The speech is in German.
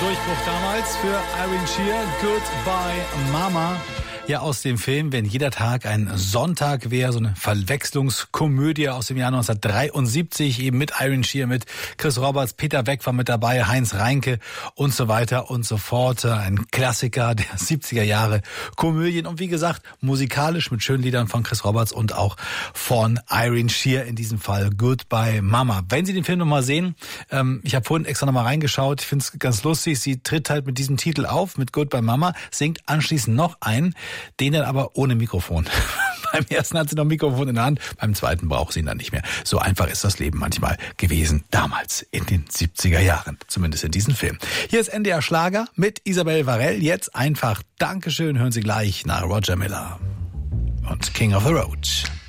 Durchbruch damals für Irene Shear, Goodbye Mama. Ja, aus dem Film Wenn jeder Tag ein Sonntag wäre, so eine Verwechslungskomödie aus dem Jahr 1973, eben mit Irene Shear, mit Chris Roberts, Peter Weck war mit dabei, Heinz Reinke und so weiter und so fort. Ein Klassiker der 70er Jahre Komödien und wie gesagt, musikalisch mit schönen Liedern von Chris Roberts und auch von Irene Shear, in diesem Fall Goodbye Mama. Wenn Sie den Film nochmal sehen, ich habe vorhin extra nochmal reingeschaut, ich finde es ganz lustig, sie tritt halt mit diesem Titel auf, mit Goodbye Mama, singt anschließend noch einen, den dann aber ohne Mikrofon. Beim ersten hat sie noch ein Mikrofon in der Hand, beim zweiten braucht sie ihn dann nicht mehr. So einfach ist das Leben manchmal gewesen, damals in den 70er Jahren, zumindest in diesem Film. Hier ist NDR Schlager mit Isabel Varell. Jetzt einfach Dankeschön, hören Sie gleich nach Roger Miller und King of the Road.